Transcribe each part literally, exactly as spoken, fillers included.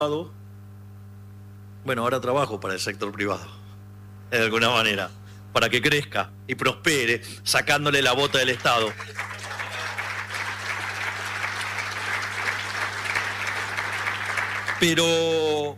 Bueno, ahora trabajo para el sector privado, de alguna manera, para que crezca y prospere, sacándole la bota del Estado. Pero,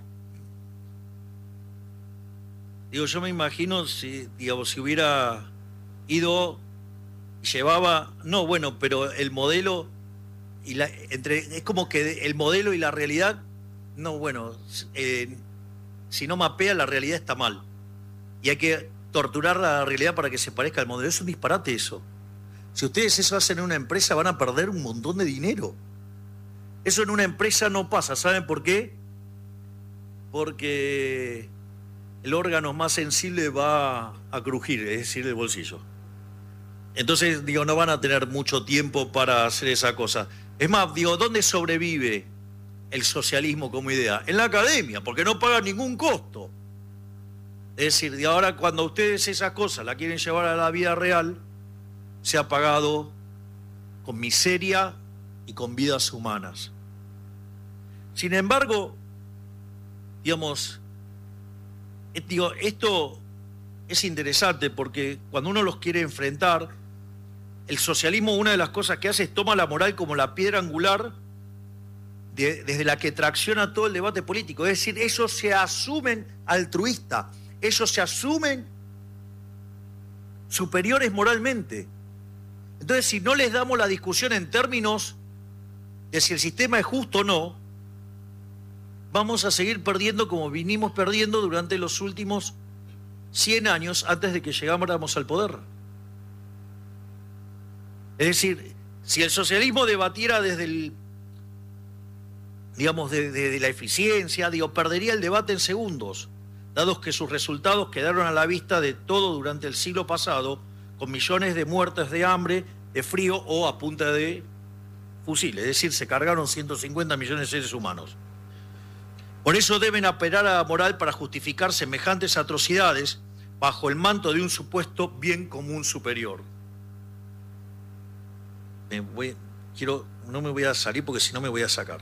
digo, yo me imagino si, digamos, si hubiera ido, llevaba, no, bueno, pero el modelo, y la, entre, es como que el modelo y la realidad, no, bueno, eh, si no mapea, la realidad está mal. Y hay que torturar la realidad para que se parezca al modelo. Es un disparate eso. Si ustedes eso hacen en una empresa, van a perder un montón de dinero. Eso en una empresa no pasa. ¿Saben por qué? Porque el órgano más sensible va a crujir, es decir, el bolsillo. Entonces, digo, no van a tener mucho tiempo para hacer esa cosa. Es más, digo, ¿dónde sobrevive el socialismo como idea? En la academia, porque no paga ningún costo. Es decir, de ahora cuando ustedes esas cosas la quieren llevar a la vida real, se ha pagado con miseria y con vidas humanas. Sin embargo, digamos, digo, esto es interesante porque cuando uno los quiere enfrentar, el socialismo, una de las cosas que hace es toma la moral como la piedra angular de, desde la que tracciona todo el debate político. Es decir, ellos se asumen altruistas, ellos se asumen superiores moralmente. Entonces, si no les damos la discusión en términos de si el sistema es justo o no, vamos a seguir perdiendo como vinimos perdiendo durante los últimos cien años antes de que llegáramos al poder. Es decir, si el socialismo debatiera desde el, digamos, de, de, de la eficiencia, digo, perdería el debate en segundos, dados que sus resultados quedaron a la vista de todo durante el siglo pasado, con millones de muertes de hambre, de frío o a punta de fusil. Es decir, se cargaron ciento cincuenta millones de seres humanos. Por eso deben apelar a la moral para justificar semejantes atrocidades bajo el manto de un supuesto bien común superior. Me voy, quiero, no me voy a salir porque si no me voy a sacar.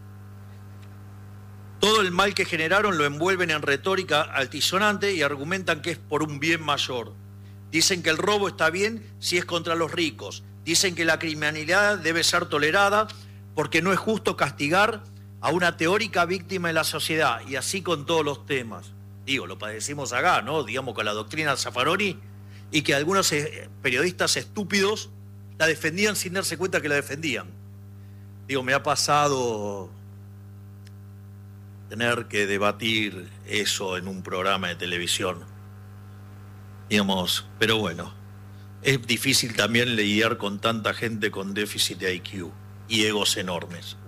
Todo el mal que generaron lo envuelven en retórica altisonante y argumentan que es por un bien mayor. Dicen que el robo está bien si es contra los ricos. Dicen que la criminalidad debe ser tolerada porque no es justo castigar a una teórica víctima de la sociedad. Y así con todos los temas. Digo, lo padecimos acá, ¿no? Digamos, con la doctrina Zaffaroni, y que algunos periodistas estúpidos la defendían sin darse cuenta que la defendían. Digo, me ha pasado tener que debatir eso en un programa de televisión, digamos, pero bueno, es difícil también lidiar con tanta gente con déficit de I Q y egos enormes.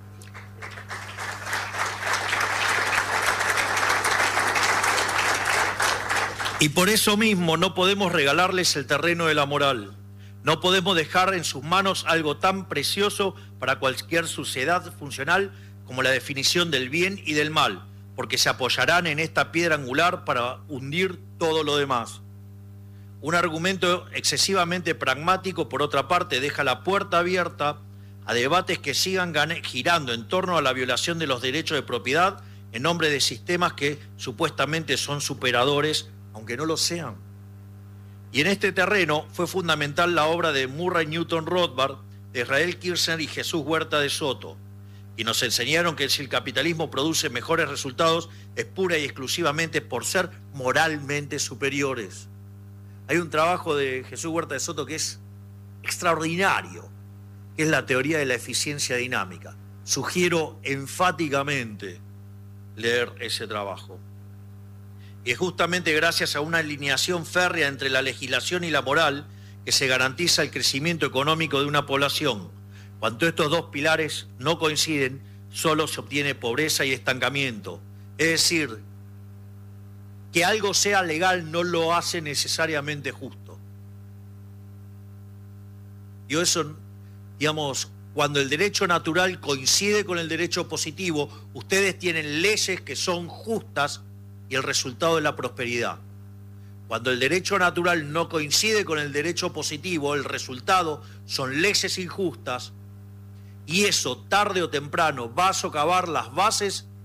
Y por eso mismo no podemos regalarles el terreno de la moral. No podemos dejar en sus manos algo tan precioso para cualquier sociedad funcional como la definición del bien y del mal, porque se apoyarán en esta piedra angular para hundir todo lo demás. Un argumento excesivamente pragmático, por otra parte, deja la puerta abierta a debates que sigan girando en torno a la violación de los derechos de propiedad en nombre de sistemas que supuestamente son superadores, aunque no lo sean. Y en este terreno fue fundamental la obra de Murray Newton Rothbard, de Israel Kirzner y Jesús Huerta de Soto, y nos enseñaron que si el capitalismo produce mejores resultados es pura y exclusivamente por ser moralmente superiores. Hay un trabajo de Jesús Huerta de Soto que es extraordinario, que es la teoría de la eficiencia dinámica. Sugiero enfáticamente leer ese trabajo. Y es justamente gracias a una alineación férrea entre la legislación y la moral que se garantiza el crecimiento económico de una población. Cuando estos dos pilares no coinciden, solo se obtiene pobreza y estancamiento. Es decir, que algo sea legal no lo hace necesariamente justo. Y eso, digamos, cuando el derecho natural coincide con el derecho positivo, ustedes tienen leyes que son justas y el resultado es la prosperidad. Cuando el derecho natural no coincide con el derecho positivo, el resultado son leyes injustas, y eso tarde o temprano va a socavar las bases